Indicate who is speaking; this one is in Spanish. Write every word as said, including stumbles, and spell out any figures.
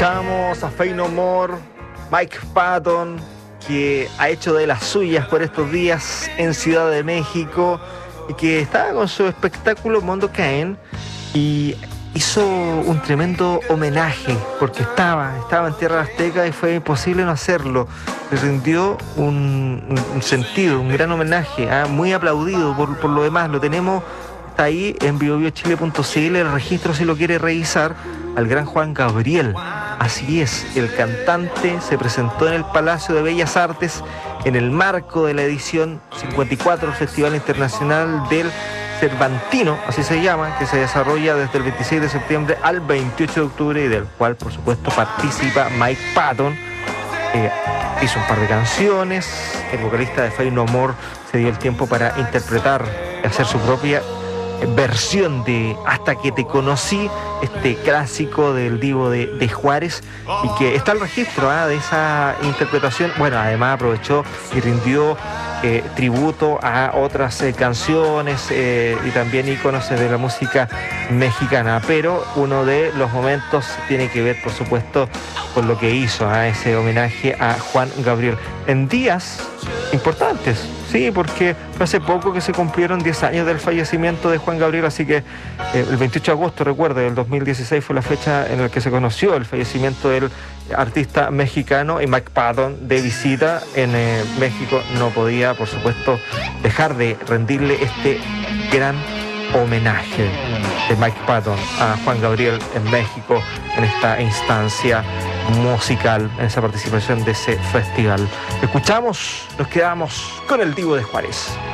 Speaker 1: Escuchamos a Faith No More, Mike Patton, que ha hecho de las suyas por estos días en Ciudad de México y que estaba con su espectáculo Mondo Caen y hizo un tremendo homenaje porque estaba, estaba en Tierra Azteca y fue imposible no hacerlo. Le rindió un, un sentido, un gran homenaje, ¿eh? Muy aplaudido por, por lo demás. Lo tenemos, está ahí en bio bio chile punto c l, el registro si lo quiere revisar, al gran Juan Gabriel. Así es, el cantante se presentó en el Palacio de Bellas Artes en el marco de la edición cincuenta y cuatro del Festival Internacional del Cervantino, así se llama, que se desarrolla desde el veintiséis de septiembre al veintiocho de octubre y del cual, por supuesto, participa Mike Patton. Eh, hizo un par de canciones, el vocalista de Faith No More se dio el tiempo para interpretar, hacer su propia versión de Hasta que te conocí, este clásico del Divo de, de Juárez, y que está el registro ¿eh? de esa interpretación. Bueno, además aprovechó y rindió eh, tributo a otras eh, canciones eh, y también íconos de la música mexicana, pero uno de los momentos tiene que ver, por supuesto, con lo que hizo a ¿eh? ese homenaje a Juan Gabriel en días importantes. Sí, porque fue hace poco que se cumplieron diez años del fallecimiento de Juan Gabriel, así que eh, el veintiocho de agosto, recuerde, del dos mil dieciséis fue la fecha en la que se conoció el fallecimiento del artista mexicano, y Mike Patton, de visita en eh, México, no podía, por supuesto, dejar de rendirle este gran homenaje de Mike Patton a Juan Gabriel en México, en esta instancia musical, en esa participación de ese festival. Escuchamos, nos quedamos con el Divo de Juárez.